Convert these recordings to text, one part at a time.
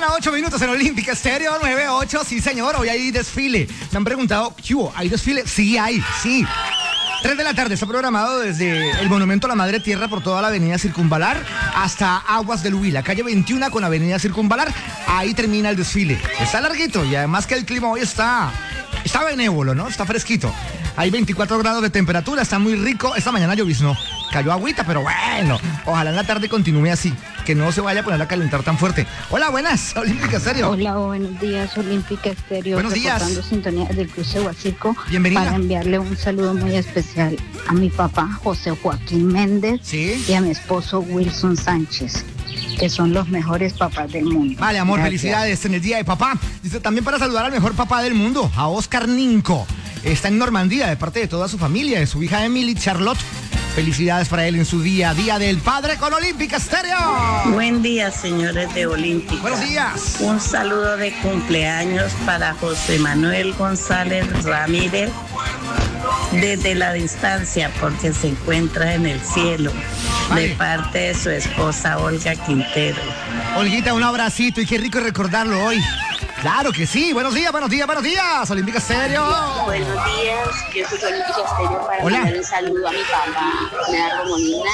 8 minutos en Olímpica Estéreo 98, sí señor, hoy hay desfile. Me han preguntado, ¿qué hubo? ¿Hay desfile? Sí hay, sí. 3 de la tarde está programado desde el Monumento a la Madre Tierra por toda la avenida Circunvalar hasta Aguas del Huila, calle 21 con avenida Circunvalar. Ahí termina el desfile. Está larguito y además que el clima hoy está benévolo, ¿no? Está fresquito. Hay 24 grados de temperatura, está muy rico. Esta mañana lloviznó, cayó agüita, pero bueno, ojalá en la tarde continúe así, que no se vaya a poner a calentar tan fuerte. Hola, buenas, Olímpica Estéreo. Hola, buenos días, Olímpica Estéreo. Buenos días. Reportando sintonía del cruce Huasico. Bienvenida. Para enviarle un saludo muy especial a mi papá, José Joaquín Méndez, Sí. y a mi esposo, Wilson Sánchez, que son los mejores papás del mundo. Vale, amor, Gracias. felicidades en el Día de Papá. Dice también para saludar al mejor papá del mundo, a Oscar Ninco. Está en Normandía de parte de toda su familia, de su hija Emily Charlotte. Felicidades para él en su Día del Padre con Olímpica Estéreo. Buen día, señores de Olímpica. Buenos días. Un saludo de cumpleaños para José Manuel González Ramírez desde la distancia porque se encuentra en el cielo, Vale. de parte de su esposa Olga Quintero. Olguita, un abracito y qué rico recordarlo hoy. Claro que sí. Buenos días, buenos días, buenos días. Olímpica Estéreo. Buenos días, yo soy Olímpica Estéreo para Hola. mandar un saludo a mi papá, Leonardo Molina,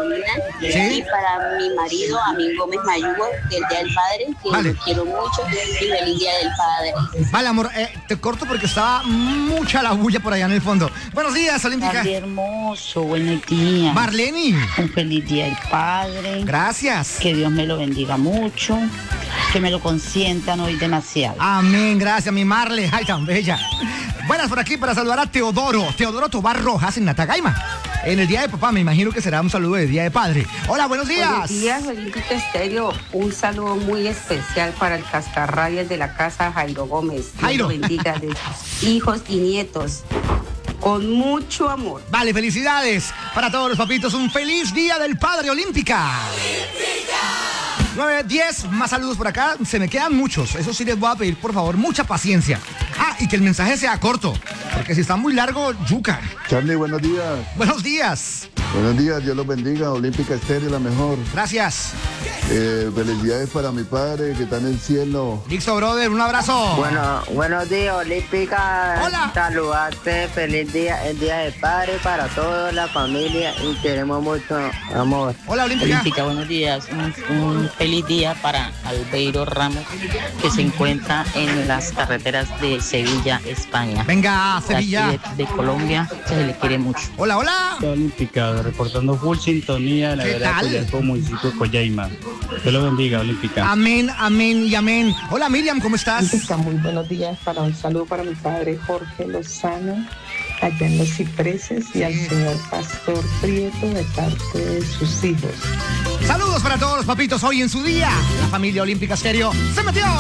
Sí. y para mi marido, a mi Gómez Mayugo, del Día del Padre, que Vale. lo quiero mucho, y feliz Día del Padre. Vale, amor, te corto porque estaba mucha la bulla por allá en el fondo. Buenos días, Olímpica. Padre hermoso, buenos días. Marleni. Un feliz día del Padre. Gracias. Que Dios me lo bendiga mucho. Que me lo consientan hoy demasiado. Amén, gracias, mi Marle. Ay, tan bella. Buenas por aquí para saludar a Teodoro Tobar Rojas en Natagaima. En el Día de Papá, me imagino que será un saludo de Día de Padre. Hola, buenos días. Buenos días, Olímpica Estéreo. Un saludo muy especial para el cascarrabias de la casa Jairo Gómez. Dios Jairo. lo bendiga de sus hijos y nietos. Con mucho amor. Vale, felicidades para todos los papitos. Un feliz Día del Padre, Olímpica. 9:10, más saludos por acá. Se me quedan muchos. Eso sí les voy a pedir, por favor, mucha paciencia. Y que el mensaje sea corto, porque si está muy largo, yuca. Charlie, buenos días. Buenos días. Buenos días, Dios los bendiga. Olímpica Estéreo, la mejor. Gracias. Felicidades para mi padre que está en el cielo. Listo, brother, un abrazo. Bueno, buenos días, Olímpica. Hola. Saludarte, feliz día, el Día del Padre para toda la familia y queremos mucho amor. Hola, Olímpica. Olímpica, buenos días. Un feliz día para Albeiro Ramos, que se encuentra en las carreteras de Sevilla, España. Venga, Sevilla. Aquí de Colombia, se le quiere mucho. Hola, hola. Olímpica, reportando full sintonía de la ¿Qué verdad tal? Coyacó, municipio de Coyaima. Dios lo bendiga, Olímpica. Amén, amén y amén. Hola, Miriam, ¿cómo estás? Muy buenos días, para un saludo para mi padre Jorge Lozano, allá en Los Cipreses, y al señor Pastor Prieto de parte de sus hijos. Saludos para todos los papitos hoy en su día. La familia Olímpica Estéreo se metió.